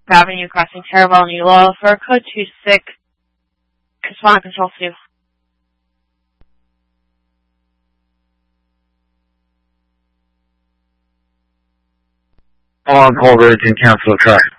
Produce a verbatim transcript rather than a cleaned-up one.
Avenue crossing Terrible and Eula for code two six. Respond control two. On call bridge and cancel the track.